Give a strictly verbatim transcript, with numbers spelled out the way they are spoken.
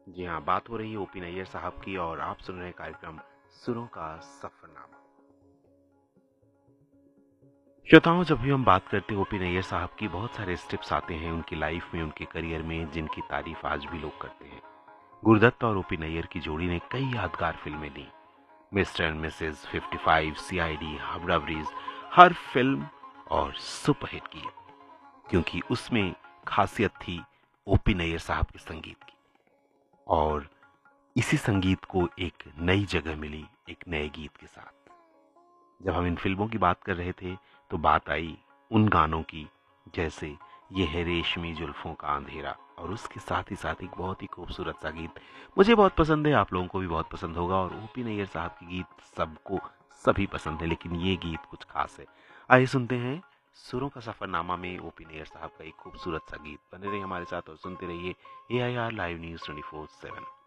जी हाँ, बात हो रही है ओपी नैयर साहब की और आप सुन रहे हैं कार्यक्रम सुरों का सफरनामा। श्रोताओं, जब भी हम बात करते हैं ओपी नैयर साहब की, बहुत सारे स्टेप्स आते हैं उनकी लाइफ में, उनके करियर में, जिनकी तारीफ आज भी लोग करते हैं। गुरुदत्त और ओपी नैयर की जोड़ी ने कई यादगार फिल्में दी। मिस्टर एंड मिसेस पचपन, सीआईडी, हावड़ा ब्रिज, हर फिल्म और सुपरहिट की, क्योंकि उसमें खासियत थी ओपी नैयर साहब के संगीत की। और इसी संगीत को एक नई जगह मिली एक नए गीत के साथ। जब हम इन फिल्मों की बात कर रहे थे तो बात आई उन गानों की, जैसे ये है रेशमी जुल्फों का अंधेरा, और उसके साथ ही साथ एक बहुत ही खूबसूरत सा गीत मुझे बहुत पसंद है, आप लोगों को भी बहुत पसंद होगा। और ओपी नैयर साहब की गीत सबको सभी पसंद है, लेकिन ये गीत कुछ खास है। आइए सुनते हैं सुरों का सफरनामा में ओपी नैयर साहब का एक खूबसूरत सा गीत। बने रहिए हमारे साथ और सुनते रहिए ए I R live news twenty four seven.